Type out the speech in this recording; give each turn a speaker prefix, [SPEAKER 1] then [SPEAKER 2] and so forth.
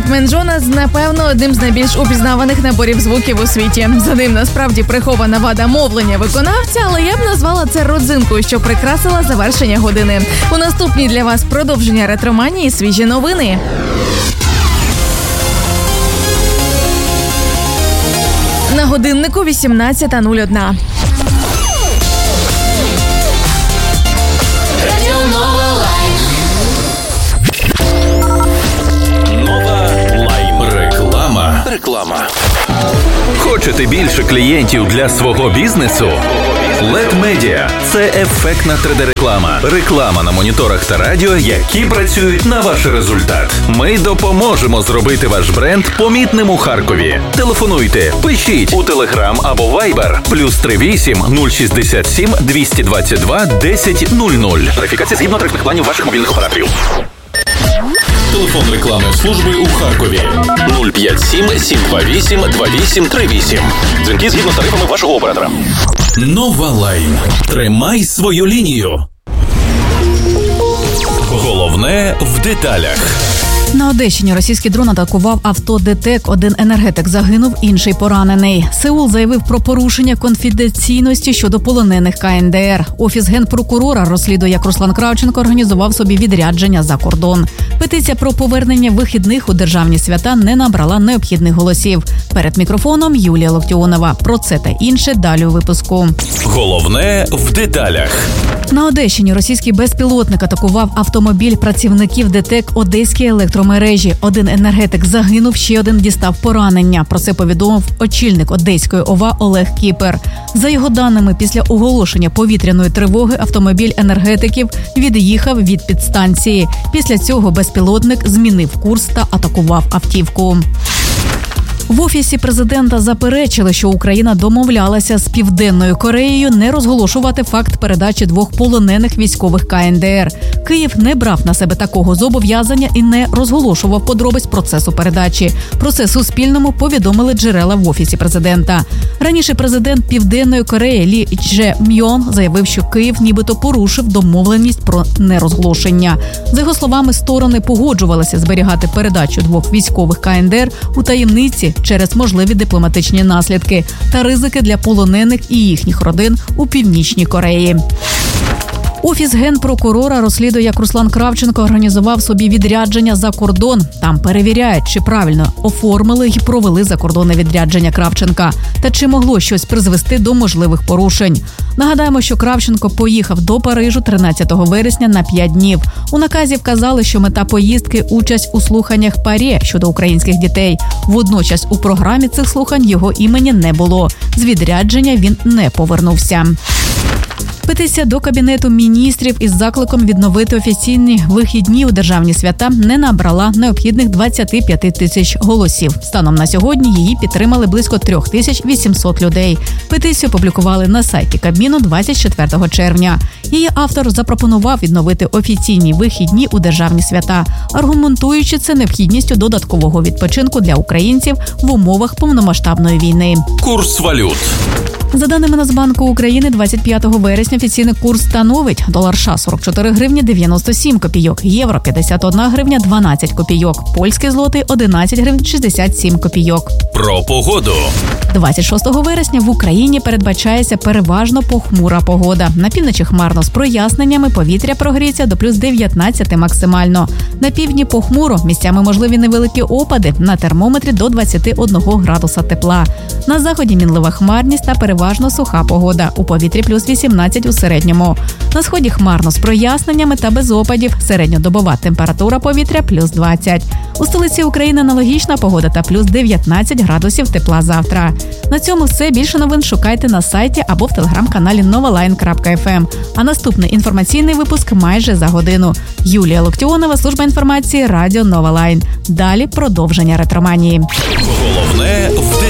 [SPEAKER 1] Менджонас, напевно, одним з найбільш упізнаваних наборів звуків у світі. За ним насправді прихована вада мовлення виконавця, але я б назвала це родзинкою, що прикрасила завершення години. У наступній для вас продовження ретроманії і свіжі новини. На годиннику 18:01.
[SPEAKER 2] Реклама. Хочете більше клієнтів для свого бізнесу? LED Media – це ефектна 3D-реклама. Реклама на моніторах та радіо, які працюють на ваш результат. Ми допоможемо зробити ваш бренд помітним у Харкові. Телефонуйте, пишіть у Telegram або Viber +38 067 222 1000. Тарифікація згідно тарифних планів ваших мобільних операторів. Телефон рекламної служби у Харкові 057 728 2838. Дзвінки згідно з тарифами вашого оператора. Нова Лайн. Тримай свою лінію. Головне в деталях.
[SPEAKER 3] На Одещині російський дрон атакував авто ДТЕК. Один енергетик загинув, інший поранений. Сеул заявив про порушення конфіденційності щодо полонених КНДР. Офіс генпрокурора розслідує, як Руслан Кравченко організував собі відрядження за кордон. Петиція про повернення вихідних у державні свята не набрала необхідних голосів. Перед мікрофоном Юлія Локтіонова. Про це та інше далі у випуску.
[SPEAKER 2] Головне в деталях.
[SPEAKER 3] На Одещині російський безпілотник атакував автомобіль працівників ДТЕК Одеської електромережі. Один енергетик загинув, ще один дістав поранення. Про це повідомив очільник Одеської ОВА Олег Кіпер. За його даними, після оголошення повітряної тривоги автомобіль енергетиків від'їхав від підстанції. Після цього безпілотник змінив курс та атакував автівку. В Офісі президента заперечили, що Україна домовлялася з Південною Кореєю не розголошувати факт передачі двох полонених військових КНДР. Київ не брав на себе такого зобов'язання і не розголошував подробиць процесу передачі. Про це Суспільному повідомили джерела в Офісі президента. Раніше президент Південної Кореї Лі Чже Мьон заявив, що Київ нібито порушив домовленість про нерозголошення. За його словами, сторони погоджувалися зберігати передачу двох військових КНДР у таємниці через можливі дипломатичні наслідки та ризики для полонених і їхніх родин у Північній Кореї. Офіс генпрокурора розслідує, як Руслан Кравченко організував собі відрядження за кордон. Там перевіряють, чи правильно оформили і провели закордонне відрядження Кравченка та чи могло щось призвести до можливих порушень. Нагадаємо, що Кравченко поїхав до Парижу 13 вересня на 5 днів. У наказі вказали, що мета поїздки – участь у слуханнях ПАРЄ щодо українських дітей. Водночас у програмі цих слухань його імені не було. З відрядження він не повернувся. Петиція до Кабінету міністрів із закликом відновити офіційні вихідні у державні свята не набрала необхідних 25 тисяч голосів. Станом на сьогодні її підтримали близько 3800 людей. Петицію опублікували на сайті Кабміну 24 червня. Її автор запропонував відновити офіційні вихідні у державні свята, аргументуючи це необхідністю додаткового відпочинку для українців в умовах повномасштабної війни.
[SPEAKER 2] Курс валют.
[SPEAKER 3] За даними Нацбанку України, 25 вересня офіційний курс становить долар США 44 гривні 97 копійок, євро 51 гривня 12 копійок, польський злотий 11 гривень 67 копійок.
[SPEAKER 2] Про погоду.
[SPEAKER 3] 26 вересня в Україні передбачається переважно похмура погода. На півночі хмарно з проясненнями, повітря прогріється до плюс 19 максимально. На півдні похмуро, місцями можливі невеликі опади, на термометрі до 21 градуса тепла. На заході мінлива хмарність та переважно суха погода. У повітрі плюс 18 у середньому. На сході хмарно з проясненнями та без опадів. Середньодобова температура повітря плюс 20. У столиці України аналогічна погода та плюс 19 градусів тепла завтра. На цьому все. Більше новин шукайте на сайті або в телеграм-каналі novaline.fm. А наступний інформаційний випуск майже за годину. Юлія Локтіонова, служба інформації, радіо Нова Лайн. Далі продовження ретроманії.
[SPEAKER 2] Головне в